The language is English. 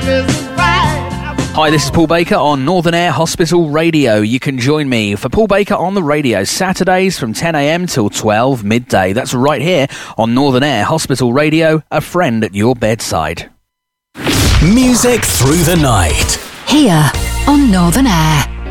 Hi, this is Paul Baker on Northern Air Hospital Radio. You can join me for Paul Baker on the radio Saturdays from 10 a.m. till 12 midday. That's right here on Northern Air Hospital Radio, a friend at your bedside. Music through the night. Here on Northern Air.